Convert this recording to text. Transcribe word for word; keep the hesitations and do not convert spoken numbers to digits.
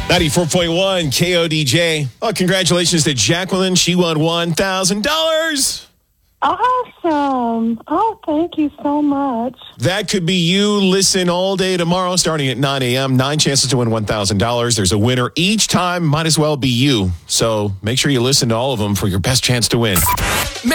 ninety-four point one K O D J. Oh, congratulations to Jacqueline. She won one thousand dollars. Awesome. Oh, thank you so much. That could be you. Listen all day tomorrow starting at nine a.m. Nine chances to win one thousand dollars. There's a winner each time. Might as well be you. So make sure you listen to all of them for your best chance to win.